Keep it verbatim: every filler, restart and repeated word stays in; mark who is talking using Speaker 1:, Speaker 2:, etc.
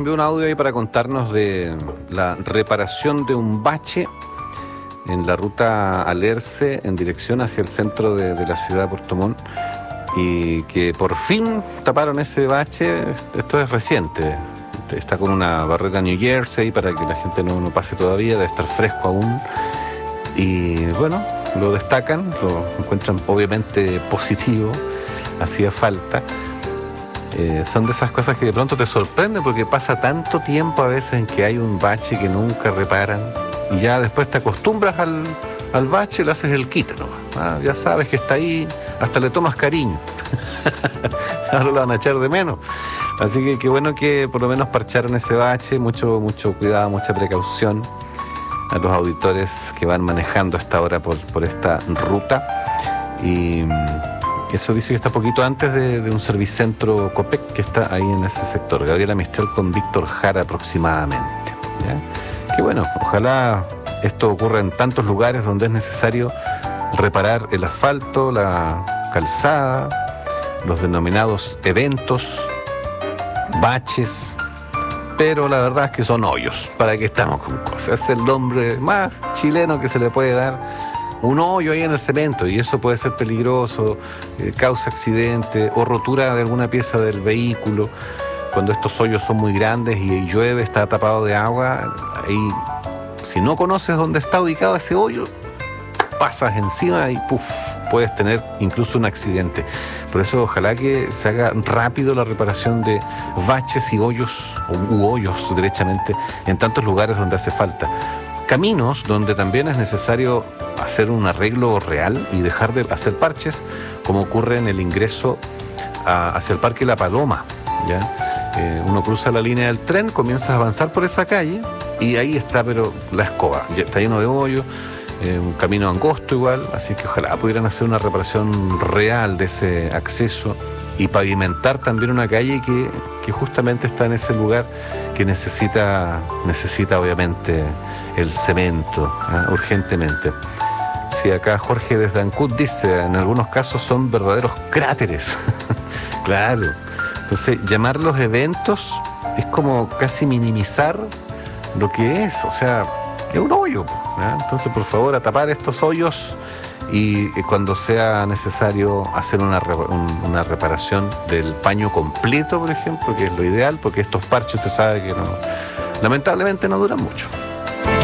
Speaker 1: envió un audio ahí para contarnos de la reparación de un bache en la ruta Alerce en dirección hacia el centro de, de la ciudad de Puerto Montt, y que por fin taparon ese bache. Esto es reciente, está con una barrera New Jersey para que la gente no, no pase todavía, debe estar fresco aún, y bueno, lo destacan, lo encuentran obviamente positivo, hacía falta. Eh, son de esas cosas que de pronto te sorprenden porque pasa tanto tiempo a veces en que hay un bache que nunca reparan, y ya después te acostumbras al, al bache, le haces el quite nomás, ¿ah? Ya sabes que está ahí, hasta le tomas cariño. Ahora lo van a echar de menos. Así que qué bueno que por lo menos parcharon ese bache. Mucho, mucho cuidado, mucha precaución a los auditores que van manejando a esta hora por, por esta ruta. Y eso dice que está poquito antes de, de un servicentro Copec que está ahí en ese sector. Gabriela Mistral con Víctor Jara aproximadamente, ¿ya? Qué bueno, ojalá esto ocurra en tantos lugares donde es necesario reparar el asfalto, la calzada, los denominados eventos, baches, pero la verdad es que son hoyos. ¿Para qué estamos con cosas? Es el nombre más chileno que se le puede dar. Un hoyo ahí en el cemento, y eso puede ser peligroso, eh, causa accidente o rotura de alguna pieza del vehículo. Cuando estos hoyos son muy grandes y, y llueve, está tapado de agua, ahí, si no conoces dónde está ubicado ese hoyo, pasas encima y puff, puedes tener incluso un accidente. Por eso ojalá que se haga rápido la reparación de baches y hoyos, o u hoyos derechamente, en tantos lugares donde hace falta. Caminos donde también es necesario hacer un arreglo real y dejar de hacer parches, como ocurre en el ingreso a, hacia el Parque La Paloma, ¿ya? Eh, uno cruza la línea del tren, comienzas a avanzar por esa calle y ahí está, pero la escoba, ya está lleno de hoyos, eh, un camino angosto igual, así que ojalá pudieran hacer una reparación real de ese acceso y pavimentar también una calle que, que justamente está en ese lugar que necesita, necesita obviamente el cemento, ¿eh? Urgentemente. Sí, acá Jorge desde Ancud dice, en algunos casos son verdaderos cráteres. Claro. Entonces, llamar los eventos es como casi minimizar lo que es, o sea, es un hoyo, ¿eh? Entonces, por favor, a tapar estos hoyos y cuando sea necesario hacer una, una reparación del paño completo, por ejemplo, que es lo ideal, porque estos parches usted sabe que no, lamentablemente no duran mucho.